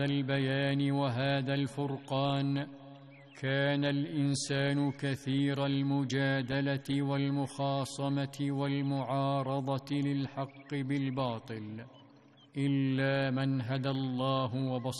البيان وهذا الفرقان كان الإنسان كثير المجادلة والمخاصمة والمعارضة للحق بالباطل، إلا من هدى الله وبصره